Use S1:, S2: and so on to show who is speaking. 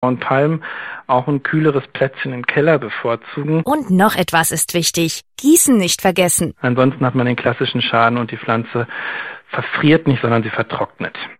S1: Braunpalmen auch ein kühleres Plätzchen im Keller bevorzugen.
S2: Und noch etwas ist wichtig: Gießen nicht vergessen.
S1: Ansonsten hat man den klassischen Schaden und die Pflanze verfriert nicht, sondern sie vertrocknet.